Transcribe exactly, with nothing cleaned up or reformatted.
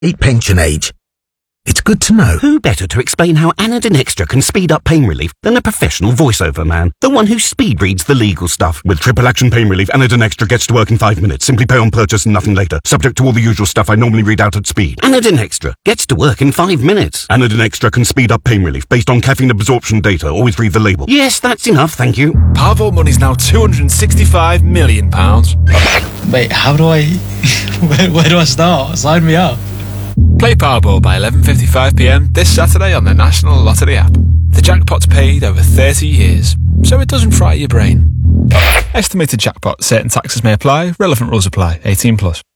Eat pension age. It's good to know. Who better to explain how Anadin Extra can speed up pain relief than a professional voiceover man? The one who speed reads the legal stuff. With triple action pain relief, Anadin Extra gets to work in five minutes. Simply pay on purchase and nothing later. Subject to all the usual stuff I normally read out at speed. Anadin Extra gets to work in five minutes. Anadin Extra can speed up pain relief based on caffeine absorption data. Always read the label. Yes, that's enough, thank you. Powerball money's now two hundred and sixty-five million pounds. Wait, how do I... where, where do I start? Sign me up. Play Powerball by eleven fifty-five p m this Saturday on the National Lottery app. The jackpot's paid over thirty years, so it doesn't fry your brain. Estimated jackpot. Certain taxes may apply. Relevant rules apply. eighteen plus.